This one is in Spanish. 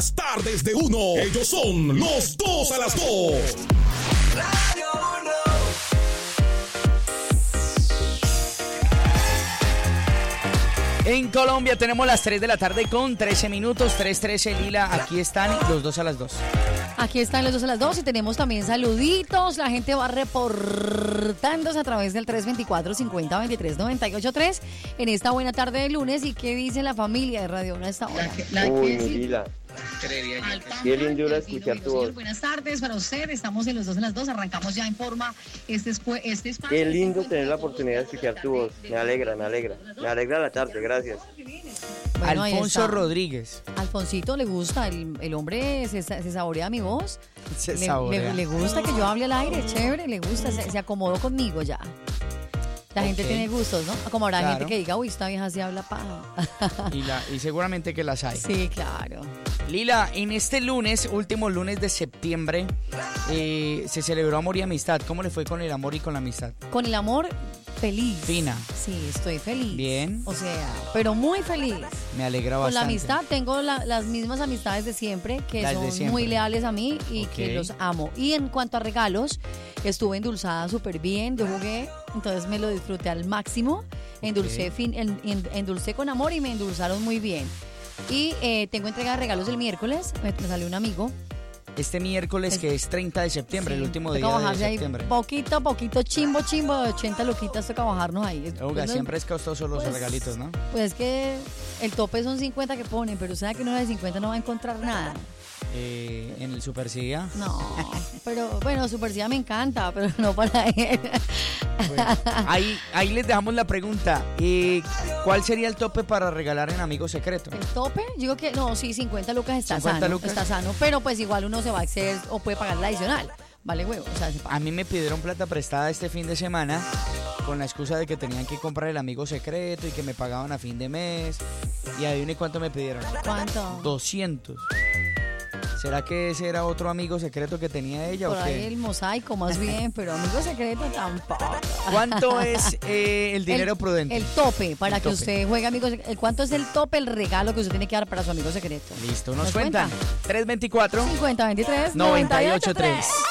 Tardes de 1. Ellos son los 2 a las 2. Radio 1. En Colombia tenemos las 3 de la tarde con 13 minutos, 3:13, Lila, aquí están los 2 a las 2. Aquí están los 2 a las 2 y tenemos también saluditos. La gente va reportándose a través del 324-5023-983 en esta buena tarde de lunes. ¿Y qué dice la familia de Radio 1 a esta hora? Uy, mi Lila. Qué lindo era escuchar tu voz. Buenas tardes para usted. Estamos en los 2 a las 2. Arrancamos ya en forma este espacio. Qué lindo tener la oportunidad de escuchar tu voz. Me alegra la tarde, gracias. Bueno, Alfonso Rodríguez. Alfonsito le gusta, el hombre se saborea mi voz. Saborea. Le gusta que yo hable al aire, chévere, le gusta, se acomodó conmigo ya. La gente tiene gustos, ¿no? Como habrá gente que diga, uy, esta vieja sí habla paja. Y seguramente que las hay. Sí, claro. Lila, en este lunes, último lunes de septiembre, se celebró Amor y Amistad. ¿Cómo le fue con el amor y con la amistad? Con el amor, feliz. Fina. Sí, estoy feliz. Bien. O sea, pero muy feliz. Me alegra bastante. Con la amistad tengo las mismas amistades de siempre, que las son muy leales a mí y que los amo. Y en cuanto a regalos, estuve endulzada súper bien, yo jugué, entonces me lo disfruté al máximo. Endulcé con amor y me endulzaron muy bien. Y tengo entrega de regalos el miércoles, me salió un amigo. Este miércoles que es 30 de septiembre, el último día de septiembre. Poquito, chimbo, de 80 luquitas toca bajarnos ahí. Oiga, siempre es costoso los regalitos, ¿no? Pues es que el tope son 50 que ponen, pero sabe que uno de 50 no va a encontrar nada. ¿En el Super Cia? No, pero bueno, Super Cia me encanta, pero no para él. Bueno, ahí les dejamos la pregunta. ¿Cuál sería el tope para regalar en Amigo Secreto? ¿El tope? Digo que no, sí, 50 lucas está 50 sano. lucas. Está sano, pero pues igual uno se va a exceder o puede pagar la adicional. Vale, huevo. O sea, a mí me pidieron plata prestada este fin de semana con la excusa de que tenían que comprar el Amigo Secreto y que me pagaban a fin de mes. Y adivine cuánto me pidieron. ¿Cuánto? 200. ¿Será que ese era otro amigo secreto que tenía ella Por o ahí qué? el mosaico más bien, pero amigo secreto tampoco. ¿Cuánto es el dinero prudente? El tope, para El que tope. usted juegue amigo secreto. ¿Cuánto es el tope, el regalo que usted tiene que dar para su amigo secreto? Listo, nos cuentan. 324 5023 983.